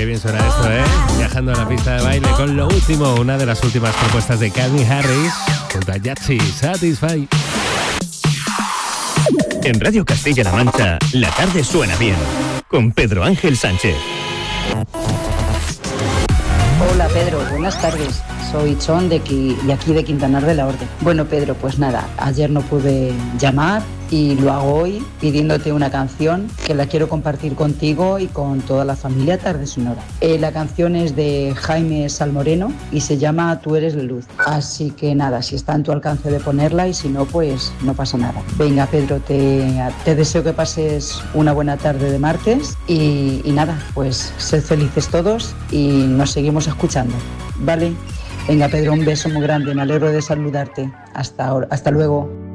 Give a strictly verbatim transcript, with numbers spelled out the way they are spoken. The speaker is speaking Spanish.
bien suena esto, ¿eh? Viajando a la pista de baile con lo último, una de las últimas propuestas de Calvin Harris junto a Yatzy, Satisfy. En Radio Castilla-La Mancha, la tarde suena bien, con Pedro Ángel Sánchez. Hola Pedro, buenas tardes. Soy Chon de aquí, de aquí de Quintanar de la Orden. Bueno Pedro, pues nada, ayer no pude llamar y lo hago hoy pidiéndote una canción que la quiero compartir contigo y con toda la familia Tarde Sonora. Eh, la canción es de Jaime Salmoreno y se llama Tú eres la luz. Así que nada, si está en tu alcance de ponerla y si no, pues no pasa nada. Venga Pedro, te, te deseo que pases una buena tarde de martes y, y nada, pues sed felices todos y nos seguimos escuchando, ¿vale? Venga Pedro, un beso muy grande, me alegro de saludarte. Hasta ahora, hasta luego.